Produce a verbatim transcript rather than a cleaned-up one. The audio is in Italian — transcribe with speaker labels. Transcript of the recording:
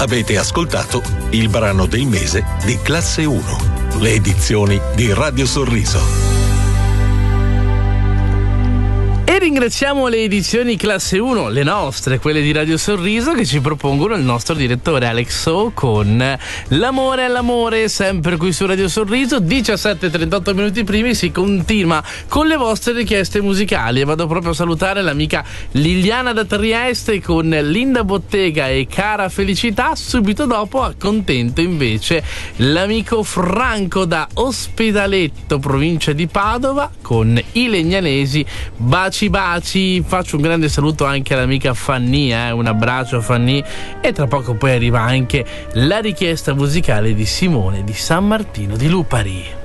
Speaker 1: Avete ascoltato il brano del mese di Classe uno, le edizioni di Radio Sorriso.
Speaker 2: E ringraziamo le edizioni Classe uno, le nostre, quelle di Radio Sorriso, che ci propongono il nostro direttore Alex O con L'amore all'amore, sempre qui su Radio Sorriso. Diciassette e trentotto minuti primi, si continua con le vostre richieste musicali e vado proprio a salutare l'amica Liliana da Trieste con Linda Bottega e Cara Felicità. Subito dopo accontento invece l'amico Franco da Ospedaletto, provincia di Padova, con I Legnanesi, Baci baci. Faccio un grande saluto anche all'amica Fanny, eh? Un abbraccio Fanny, e tra poco poi arriva anche la richiesta musicale di Simone di San Martino di Lupari.